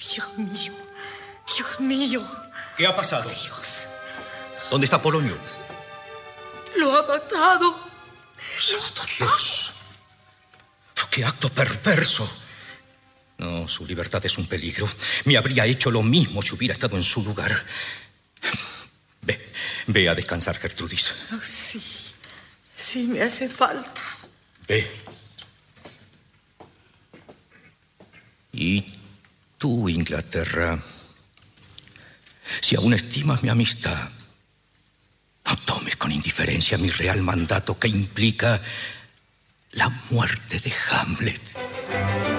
Dios mío. Dios mío. ¿Qué ha pasado? Dios. ¿Dónde está Polonio? Lo ha matado. ¡Santo Dios! ¡Qué acto perverso! No, su libertad es un peligro. Me habría hecho lo mismo si hubiera estado en su lugar. Ve a descansar, Gertrudis. Oh, sí. Sí, me hace falta. Ve. Y tú, Inglaterra, si aún estimas mi amistad, no tomes con indiferencia mi real mandato que implica la muerte de Hamlet.